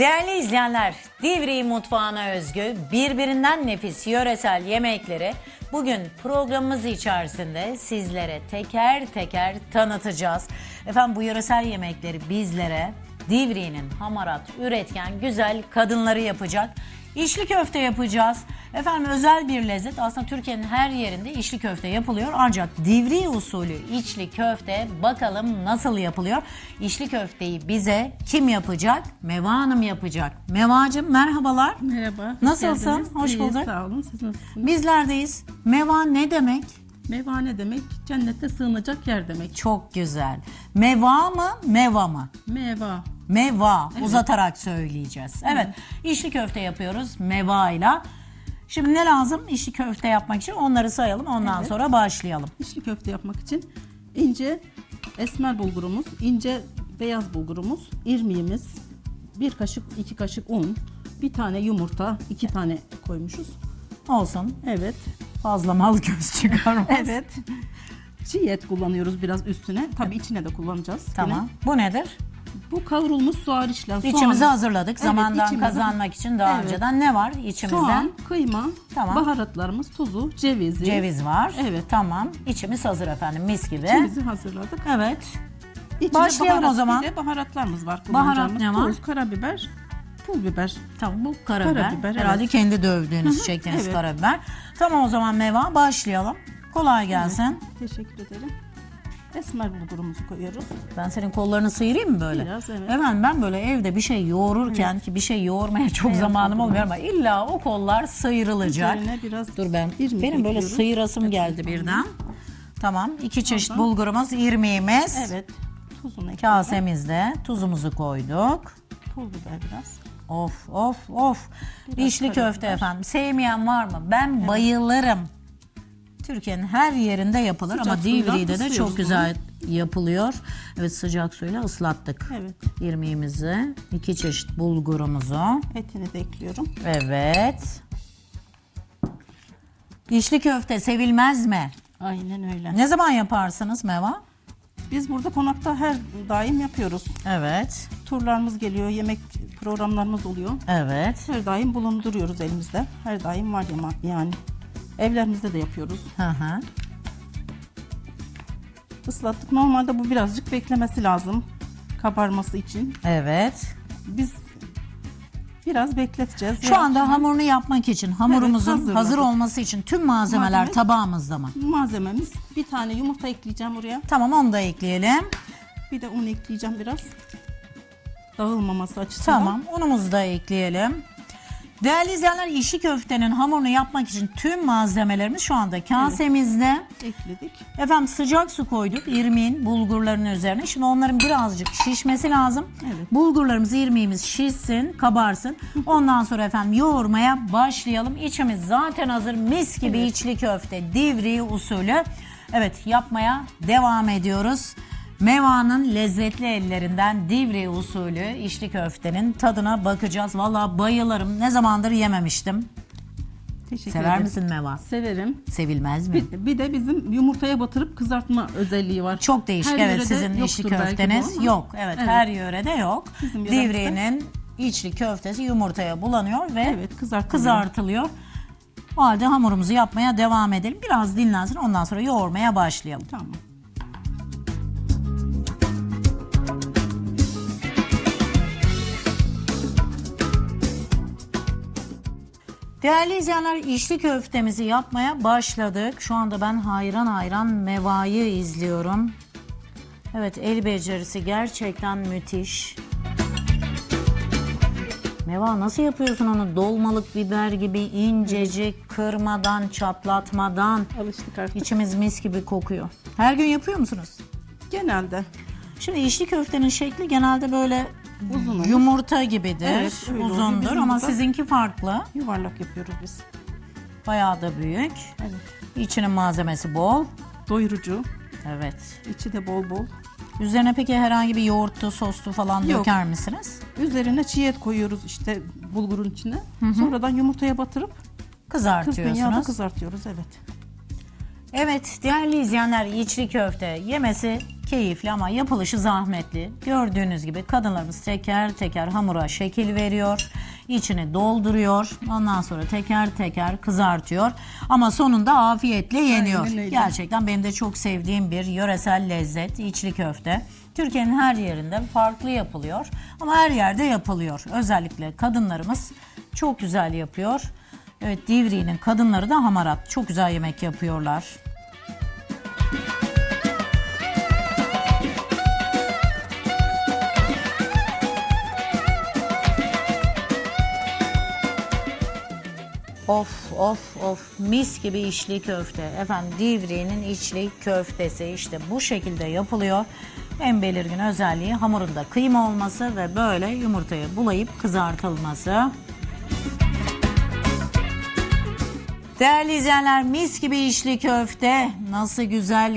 Değerli izleyenler, Divriği mutfağına özgü birbirinden nefis yöresel yemekleri bugün programımız içerisinde sizlere teker teker tanıtacağız. Efendim bu yöresel yemekleri bizlere Divriği'nin hamarat, üretken, güzel kadınları yapacak. İçli köfte yapacağız. Efendim özel bir lezzet. Aslında Türkiye'nin her yerinde içli köfte yapılıyor. Ancak Divriği usulü içli köfte bakalım nasıl yapılıyor? İçli köfteyi bize kim yapacak? Meva Hanım yapacak. Mevacığım merhabalar. Merhaba. Nasılsın? Hoş İyiyiz, bulduk. sağ olun. Siz nasılsınız? Bizlerdeyiz. Meva ne demek? Meva ne demek? Cennette sığınacak yer demek. Çok güzel. Meva mı? Meva mı? Meva. Meva. Evet. Uzatarak söyleyeceğiz. Evet. İçli köfte yapıyoruz meva ile. Şimdi ne lazım içli köfte yapmak için? Onları sayalım. Ondan sonra başlayalım. İçli köfte yapmak için ince esmer bulgurumuz, ince beyaz bulgurumuz, irmiğimiz, 1 kaşık 2 kaşık un, bir tane yumurta, 2 tane koymuşuz. Olsun. Evet. Fazla mal göz çıkarmaz. Evet. Çiğ et kullanıyoruz biraz üstüne. Tabii içine de kullanacağız. Tamam. Yine. Bu nedir? Bu kavrulmuş soğan işlem. İçimizi hazırladık. Evet, Zamandan içimizi- kazanmak için daha Evet. önceden ne var içimizde? Soğan, kıyma, Tamam. baharatlarımız, tuzu, cevizi. Ceviz var. Evet. Tamam. İçimiz hazır efendim. Mis gibi. İçimizi hazırladık. Evet. İçine Başlayalım o zaman. Bir de baharatlarımız var. Baharat kullanacağımız. ne var? Tuz, karabiber, pul biber. Tamam bu karabiber. Karabiber, Herhalde evet. kendi dövdüğünüz, çektiğiniz evet. karabiber. Tamam o zaman Meva başlayalım. Kolay gelsin. Teşekkür ederim. Esmer bulgurumuzu koyuyoruz. Ben senin kollarını sıyırayım mı böyle? Biraz, evet. Efendim ben böyle evde bir şey yoğururken ki bir şey yoğurmaya çok Beyaz zamanım bulgurumuz. olmuyor ama illa o kollar sıyrılacak. Üzerine biraz Dur ben. irmik Benim böyle ekliyoruz. sıyırasım geldi birden. Tamam. 2 çeşit bulgurumuz, irmiğimiz. Evet. Tuzunu ekliyoruz. Kasemizde tuzumuzu koyduk. Pul biber biraz. Of of of. Biraz İçli köfte karabiber. efendim. Sevmeyen var mı? Ben bayılırım. Türkiye'nin her yerinde yapılır Sıcak ama suyla Divriği'de de çok ısıtıyoruz güzel yapılıyor. Evet sıcak suyla ıslattık. Evet. İrmiğimizi, 2 çeşit bulgurumuzu. Etini de ekliyorum. Evet. İçli köfte sevilmez mi? Aynen öyle. Ne zaman yaparsınız Meva? Biz burada konakta her daim yapıyoruz. Evet. Turlarımız geliyor, yemek programlarımız oluyor. Evet. Her daim bulunduruyoruz elimizde. Her daim var yani. Evlerimizde de yapıyoruz. Hı hı. Islattık. Normalde bu birazcık beklemesi lazım. Kabarması için. Evet. Biz biraz bekleteceğiz. Şu anda hamurunu yapmak için, hamurumuzun hazırladık. hazır olması için tüm malzemeler Malzeme- tabağımızda mı? Malzememiz bir tane yumurta ekleyeceğim oraya. Tamam onu da ekleyelim. Bir de un ekleyeceğim biraz. Dağılmaması açısından. Tamam unumuzu da ekleyelim. Değerli izleyenler içli köftenin hamurunu yapmak için tüm malzemelerimiz şu anda kasemizde. Ekledik. Efendim sıcak su koyduk irmiğin bulgurlarının üzerine. Şimdi onların birazcık şişmesi lazım. Evet. Bulgurlarımız irmiğimiz şişsin kabarsın. Ondan sonra efendim yoğurmaya başlayalım. İçimiz zaten hazır mis gibi içli köfte Divriği usulü. Evet yapmaya devam ediyoruz. Meva'nın lezzetli ellerinden Divriği usulü içli köftenin tadına bakacağız. Vallahi bayılırım. Ne zamandır yememiştim. Teşekkür Sever ederim. misin Meva? Severim. Sevilmez mi? Bir de bizim yumurtaya batırıp kızartma özelliği var. Çok değişik. Her Evet yörede sizin yoktur içli belki bu köfteniz ama. yok. Evet, her yörede yok. Bizim yöremizde. Divriğinin içli köftesi yumurtaya bulanıyor ve Evet, kızartılıyor. O halde hamurumuzu yapmaya devam edelim. Biraz dinlensin ondan sonra yoğurmaya başlayalım. Tamam. Değerli izleyenler içli köftemizi yapmaya başladık. Şu anda ben hayran hayran Meva'yı izliyorum. Evet el becerisi gerçekten müthiş. Meva nasıl yapıyorsun onu dolmalık biber gibi incecik kırmadan çatlatmadan? Alıştık artık. İçimiz mis gibi kokuyor. Her gün yapıyor musunuz? Genelde. Şimdi içli köftenin şekli genelde böyle Uzun olur. yumurta gibidir. Evet, öyle oluyor. Uzundur Bizim ama burada- sizinki farklı. Yuvarlak yapıyoruz biz. Bayağı da büyük. Evet. İçinin malzemesi bol. Doyurucu. Evet. İçi de bol bol. Üzerine peki herhangi bir yoğurtlu, soslu falan Yok. döker misiniz? Üzerine çiğ et koyuyoruz işte bulgurun içine. Sonradan yumurtaya batırıp kızgın yağda Kızartıyorsunuz. kızartıyoruz. Evet. Evet değerli izleyenler içli köfte yemesi keyifli ama yapılışı zahmetli. Gördüğünüz gibi kadınlarımız teker teker hamura şekil veriyor. İçini dolduruyor. Ondan sonra teker teker kızartıyor. Ama sonunda afiyetle yeniyor. Aynen öyle. Gerçekten benim de çok sevdiğim bir yöresel lezzet, içli köfte. Türkiye'nin her yerinde farklı yapılıyor. Ama her yerde yapılıyor. Özellikle kadınlarımız çok güzel yapıyor. Evet, Divriği'nin kadınları da hamarat. Çok güzel yemek yapıyorlar. Of of of, mis gibi içli köfte. Efendim, Divriği'nin içli köftesi işte bu şekilde yapılıyor. En belirgin özelliği hamurunda kıyma olması ve böyle yumurtaya bulayıp kızartılması. Değerli izleyenler, mis gibi içli köfte nasıl güzel